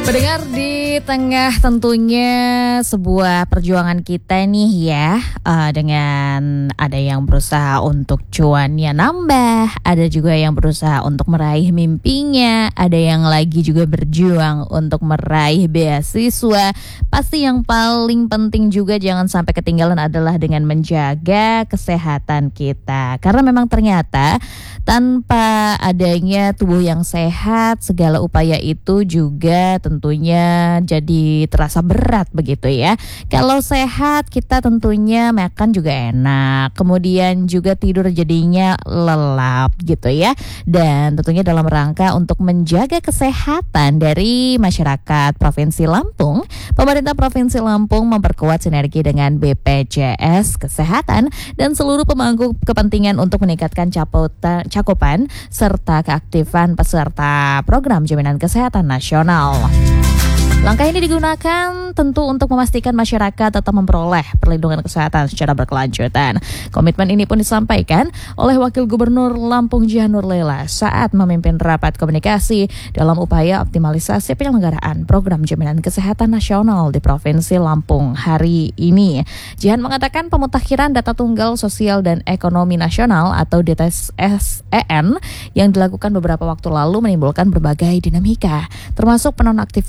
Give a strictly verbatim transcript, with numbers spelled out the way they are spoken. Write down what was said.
Pendengar, di tengah tentunya sebuah perjuangan kita nih ya, uh, dengan ada yang berusaha untuk cuannya nambah, ada juga yang berusaha untuk meraih mimpinya, ada yang lagi juga berjuang untuk meraih beasiswa. Pasti yang paling penting juga jangan sampai ketinggalan adalah dengan menjaga kesehatan kita. Karena memang ternyata tanpa adanya tubuh yang sehat, segala upaya itu juga tentunya jadi terasa berat begitu ya. Kalau sehat kita tentunya makan juga enak, kemudian juga tidur jadinya lelap gitu ya. Dan tentunya dalam rangka untuk menjaga kesehatan dari masyarakat Provinsi Lampung, pemerintah Provinsi Lampung memperkuat sinergi dengan B P J S Kesehatan dan seluruh pemangku kepentingan untuk meningkatkan caputa, cakupan serta keaktifan peserta program jaminan kesehatan nasional. Langkah ini digunakan tentu untuk memastikan masyarakat tetap memperoleh perlindungan kesehatan secara berkelanjutan. Komitmen ini pun disampaikan oleh Wakil Gubernur Lampung Jihanur Lela saat memimpin rapat komunikasi dalam upaya optimalisasi penyelenggaraan program jaminan kesehatan nasional di Provinsi Lampung hari ini. Jihan mengatakan pemutakhiran data tunggal sosial dan ekonomi nasional atau D T S E N yang dilakukan beberapa waktu lalu menimbulkan berbagai dinamika, termasuk penonaktifan